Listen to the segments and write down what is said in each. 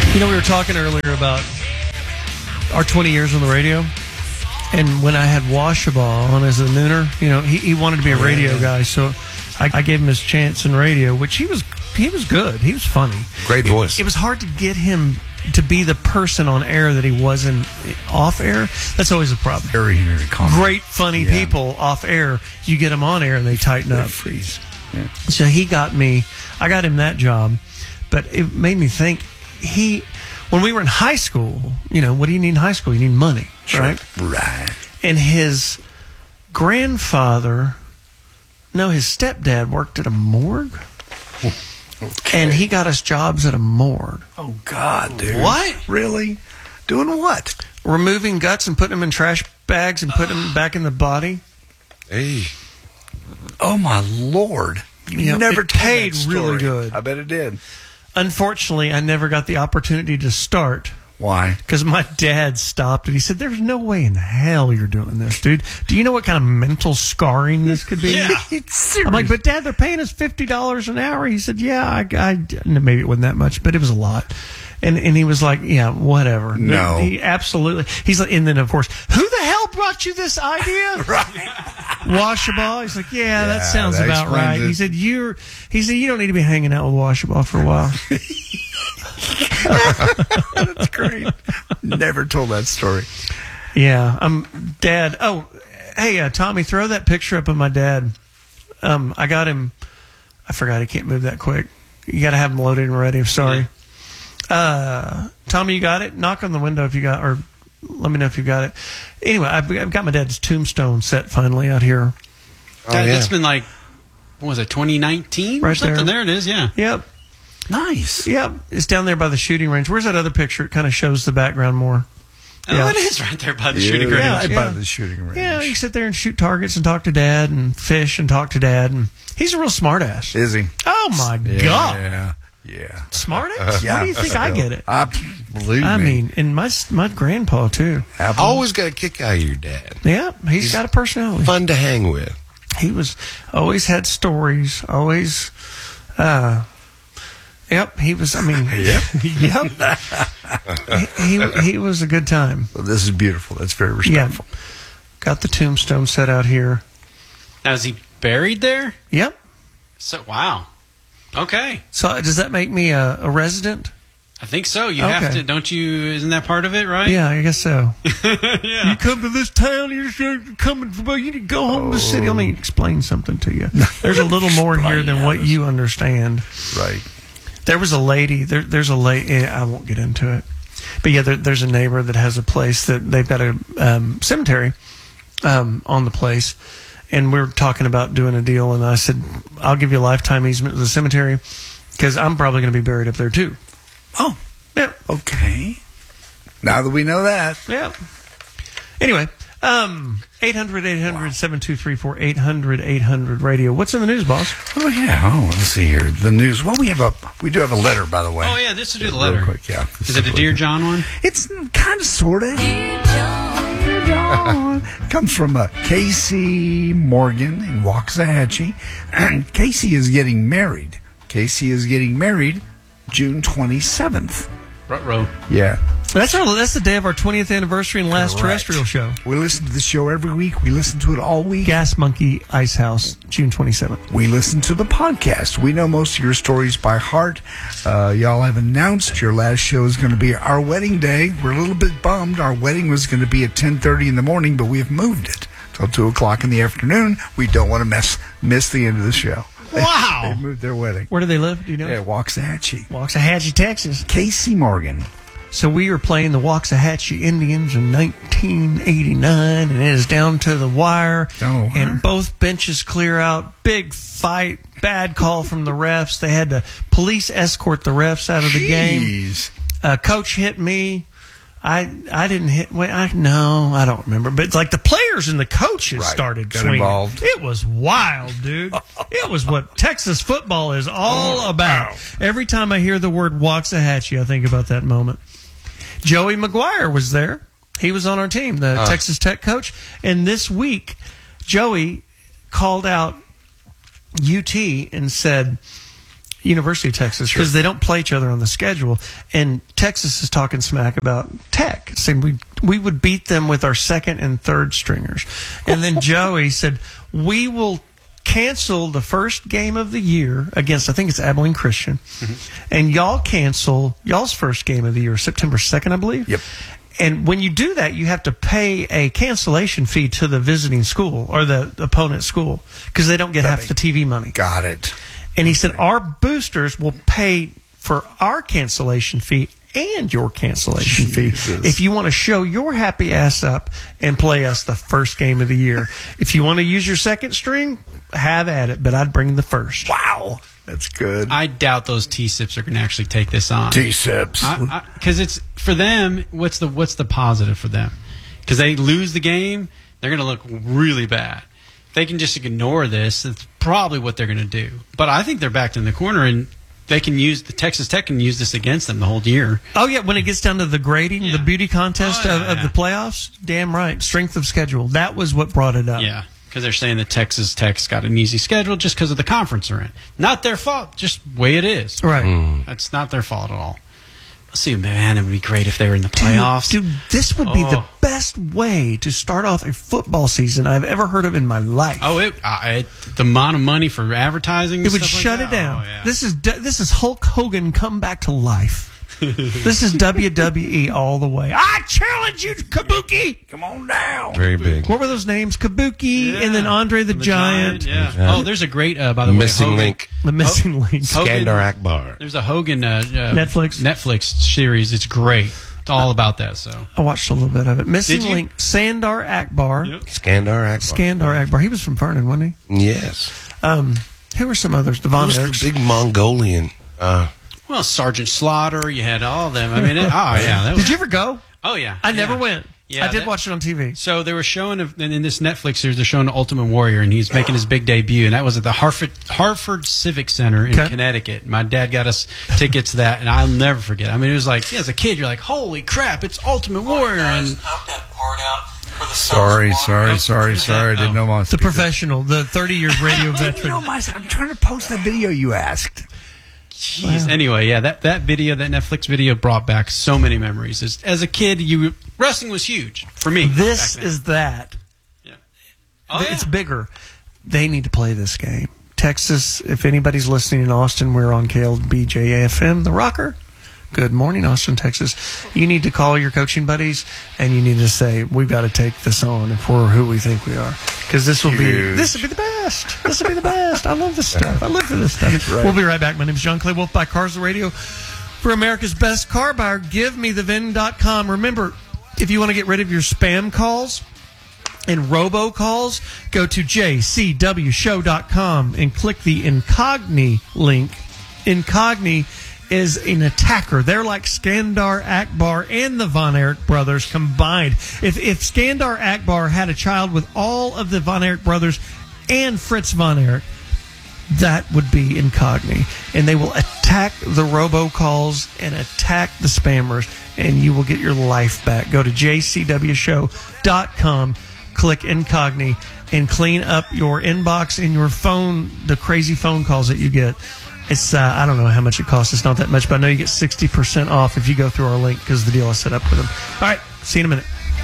You know, we were talking earlier about our 20 years on the radio, and when I had Washabaw on as a nooner, you know, he wanted to be a radio guy, so I gave him his chance in radio, which he was good. He was funny. Great voice. It was hard to get him to be the person on air that he wasn't off air. That's always a problem. Very, very common. Great, funny people off air. You get them on air and they tighten up. Freeze. Yeah. So I got him that job, but it made me think when we were in high school, you know, what do you need in high school? You need money, right? Right. And his stepdad worked at a morgue. Okay. And he got us jobs at a morgue. Oh, God, dude. What? Really? Doing what? Removing guts and putting them in trash bags and putting them back in the body. Hey. Oh, my Lord. You know, never it told paid that story. really good. I bet it did. Unfortunately, I never got the opportunity to start. Why? Because my dad stopped and he said, "There's no way in hell you're doing this, dude. Do you know what kind of mental scarring this could be?" Yeah. It's serious. I'm like, "But Dad, they're paying us $50 an hour." He said, "Yeah, I maybe it wasn't that much, but it was a lot." And he was like, "Yeah, whatever." No. He absolutely. He's like, and then of course, who the hell brought you this idea? Right. Washabaw. He's like, yeah, that sounds that about right. explains it. He said, you don't need to be hanging out with Washabaw for a while. That's great. Never told that story. Yeah, Dad. Oh, hey, Tommy, throw that picture up of my dad. I got him. I forgot he can't move that quick. You got to have him loaded and ready. I'm sorry. Tommy, you got it? Knock on the window if you got, or let me know if you got it. Anyway, I've got my dad's tombstone set finally out here. It's been like, what was it, 2019 right or something? There. There it is, yeah. Yep. Nice. Yep. It's down there by the shooting range. Where's that other picture? It kind of shows the background more. Oh, it is right there by the shooting range. Right by the shooting range. Yeah, you sit there and shoot targets and talk to Dad and fish and talk to Dad. And he's a real smart ass. Is he? Oh, my God. Yeah. Smart ass? Yeah. What do you think I get it? Believe I me. mean, and my grandpa, too. Always got a kick out of your dad. Yeah, he's got a personality. Fun to hang with. He was always had stories, always. Yep, he was. I mean, yep. He was a good time. Well, this is beautiful. That's very respectful. Yeah. Got the tombstone set out here. Now, is he buried there? Yep. So, wow. Okay. So does that make me a resident? I think so. You have to, don't you? Isn't that part of it, right? Yeah, I guess so. Yeah. You come to this town, you're coming. Well, you need to go home to the city. Let me explain something to you. There's a little more in here than what you understand. Right. There was a lady. There's a lady. I won't get into it. But yeah, there's a neighbor that has a place that they've got a cemetery on the place. And we were talking about doing a deal, and I said, I'll give you a lifetime easement to the cemetery because I'm probably going to be buried up there, too. Oh. Yeah. Okay. Now that we know that. Yeah. Anyway, 800-800-7234, 800-800-radio. What's in the news, boss? Oh, yeah. Oh, let's see here. The news. Well, we do have a letter, by the way. Oh, yeah, this will do the letter. Real quick, yeah. Is it a Dear John one? It's kind of, sort of. Dear John. Comes from Casey Morgan in Waxahachie. Casey is getting married. June 27th. Ruh-roh. Yeah. That's the day of our 20th anniversary and last terrestrial show. We listen to the show every week. We listen to it all week. Gas Monkey Ice House, June 27th. We listen to the podcast. We know most of your stories by heart. Y'all have announced your last show is going to be our wedding day. We're a little bit bummed. Our wedding was going to be at 10:30 in the morning, but we have moved it till 2 o'clock in the afternoon. We don't want to miss the end of the show. Wow. They moved their wedding. Where do they live? Do you know? Yeah, Waxahachie. Waxahachie, Texas. Casey Morgan. So we were playing the Waxahachie Indians in 1989, and it is down to the wire. And both benches clear out. Big fight. Bad call from the refs. They had to police escort the refs out of the game. Coach hit me. I didn't hit. I don't remember. But it's like the players and the coaches started swinging. Involved. It was wild, dude. It was what Texas football is all about. Every time I hear the word Waxahachie, I think about that moment. Joey McGuire was there. He was on our team, the Texas Tech coach. And this week, Joey called out UT and said, University of Texas, because they don't play each other on the schedule. And Texas is talking smack about Tech, saying we would beat them with our second and third stringers. And then Joey said, we will cancel the first game of the year against, I think it's Abilene Christian, and y'all cancel y'all's first game of the year, September 2nd, I believe. Yep. And when you do that, you have to pay a cancellation fee to the visiting school or the opponent school because they don't get half the TV money. Got it. And he said, our boosters will pay for our cancellation fee and your cancellation fee if you want to show your happy ass up and play us the first game of the year. If you want to use your second string, have at it, but I'd bring the first. Wow. That's good. I doubt those T-SIPs are going to actually take this on. T-SIPs. Because it's, for them, what's the positive for them? Because they lose the game, they're going to look really bad. If they can just ignore this, it's probably what they're going to do. But I think they're backed in the corner, and they can use the Texas Tech can use this against them the whole year. Oh yeah, when it gets down to the grading, the beauty contest of the playoffs, damn right, strength of schedule. That was what brought it up. Yeah, because they're saying that Texas Tech's got an easy schedule just because of the conference they're in. Not their fault, just way it is. Right. That's not their fault at all. Let's see, man, it would be great if they were in the playoffs. Dude, this would be the best way to start off a football season I've ever heard of in my life. Oh, the amount of money for advertising, it would shut it down. Oh, yeah. This is Hulk Hogan come back to life. This is WWE all the way. I challenge you, Kabuki. Come on down. Very big. What were those names? Kabuki and then Andre the Giant. Yeah. Oh, there's a great, by the way, Missing Link. The Missing Link. Skandar Akbar. There's a Hogan Netflix series. It's great. It's all about that. So I watched a little bit of it. Missing Did you? Link. Sandar Akbar. Skandar Akbar. Skandar Akbar. He was from Vernon, wasn't he? Yes. Who were some others? Devon Who's Erickson. the big Mongolian? well, Sergeant Slaughter. You had all of them. I mean, that was, Did you ever go? Oh yeah. I never went. Yeah, I did watch it on TV. So they were showing, in this Netflix series, they're showing Ultimate Warrior, and he's making his big debut, and that was at the Hartford Civic Center in Connecticut. My dad got us tickets to that, and I'll never forget. I mean, it was like, as a kid, you're like, holy crap, it's Ultimate Warrior. And Sorry. I didn't know my The professional, the 30 years radio veteran. I'm trying to post that video you asked. Jeez. Wow. Anyway, yeah, that video, that Netflix video, brought back so many memories. As a kid, wrestling was huge for me. This is that. Yeah. It's bigger. They need to play this game. Texas, if anybody's listening in Austin, we're on KLBJ-AFM, The Rocker. Good morning, Austin, Texas. You need to call your coaching buddies, and you need to say, we've got to take this on if we're who we think we are. Because this will be the best. This will be the best. I love this stuff. I live for this stuff. Right. We'll be right back. My name is John Clay Wolf by Cars the Radio. For America's best car buyer, GiveMeTheVin.com. Remember, if you want to get rid of your spam calls and robocalls, go to jcwshow.com and click the Incogni link. Incogni is an attacker. They're like Skandar Akbar and the Von Erich brothers combined. If Skandar Akbar had a child with all of the Von Erich brothers and Fritz Von Erich, that would be Incogni. And they will attack the robocalls and attack the spammers, and you will get your life back. Go to jcwshow.com, click Incogni, and clean up your inbox and your phone, the crazy phone calls that you get. It's I don't know how much it costs. It's not that much, but I know you get 60% off if you go through our link because the deal is set up with them. All right, see you in a minute.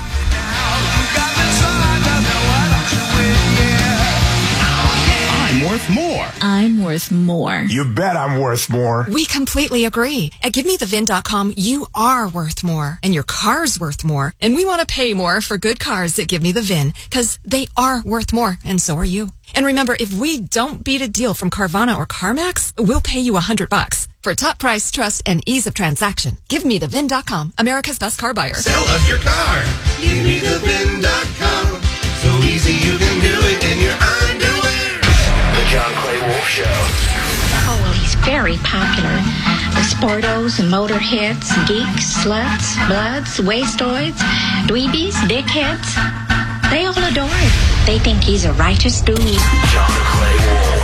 I'm worth more. I'm worth more. You bet I'm worth more. We completely agree. At GiveMeTheVin.com, you are worth more, and your car's worth more. And we want to pay more for good cars at Give Me the VIN, because they are worth more, and so are you. And remember, if we don't beat a deal from Carvana or CarMax, we'll pay you $100. For top price, trust, and ease of transaction, GiveMeTheVin.com, America's best car buyer. Sell us your car. GiveMeTheVin.com. So easy you can do it in your underwear. The John Clay Wolf Show. Oh, well, he's very popular. The sportos and motorheads, geeks, sluts, bloods, wastoids, dweebies, dickheads, they all adore him. They think he's a righteous dude. John Clay Wolf.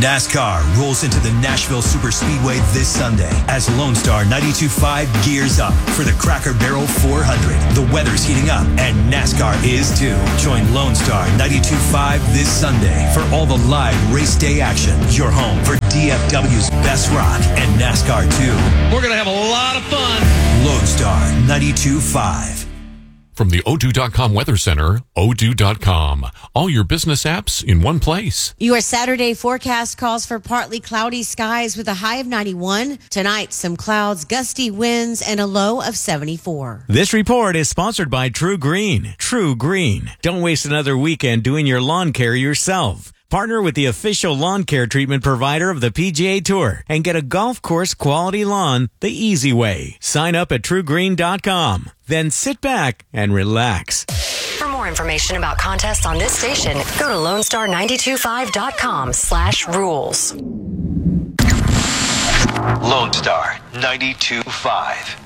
NASCAR rolls into the Nashville Superspeedway this Sunday as Lone Star 92.5 gears up for the Cracker Barrel 400. The weather's heating up, and NASCAR is too. Join Lone Star 92.5 this Sunday for all the live race day action. Your home for DFW's best rock and NASCAR 2. We're going to have a lot of fun. Lone Star 92.5. From the O2.com Weather Center, O2.com. All your business apps in one place. Your Saturday forecast calls for partly cloudy skies with a high of 91. Tonight, some clouds, gusty winds, and a low of 74. This report is sponsored by True Green. True Green. Don't waste another weekend doing your lawn care yourself. Partner with the official lawn care treatment provider of the PGA Tour and get a golf course quality lawn the easy way. Sign up at truegreen.com. Then sit back and relax. For more information about contests on this station, go to LoneStar925.com/rules. Lone Star 92.5.